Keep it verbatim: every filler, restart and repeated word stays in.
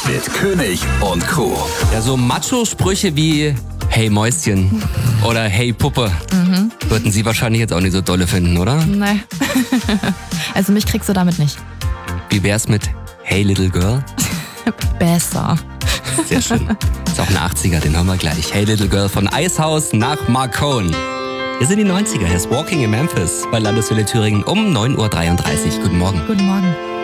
mit König und Crew. Ja, so Macho-Sprüche wie Hey Mäuschen oder Hey Puppe mhm. würden Sie wahrscheinlich jetzt auch nicht so dolle finden, oder? Nee. Also mich kriegst du damit nicht. Wie wär's mit Hey Little Girl? Besser. Sehr schön. Ist auch ein achtziger, den hören wir gleich. Hey Little Girl von Icehouse nach Marcone. Wir sind die neunziger, hier ist Walking in Memphis bei Landeswelle Thüringen um neun Uhr dreiunddreißig. Guten Morgen. Guten Morgen.